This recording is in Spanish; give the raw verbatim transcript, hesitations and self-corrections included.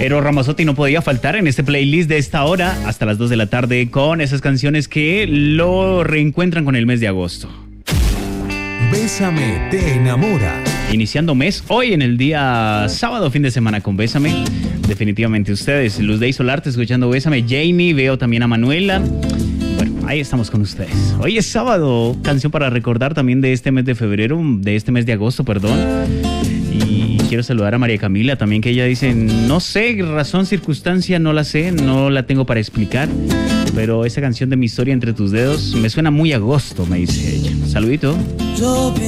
Pero Ramazotti no podía faltar en este playlist de esta hora hasta las dos de la tarde con esas canciones que lo reencuentran con el mes de agosto. Bésame, te enamora. Iniciando mes hoy en el día sábado, fin de semana con Bésame. Definitivamente ustedes, Luz Dey Solarte escuchando Bésame, Jamie, veo también a Manuela. Bueno, ahí estamos con ustedes. Hoy es sábado, canción para recordar también de este mes de febrero, de este mes de agosto, perdón. Y quiero saludar a María Camila también, que ella dice, no sé, razón, circunstancia, no la sé, no la tengo para explicar, pero esa canción de Mi historia entre tus dedos me suena muy a agosto, me dice ella. Saludito.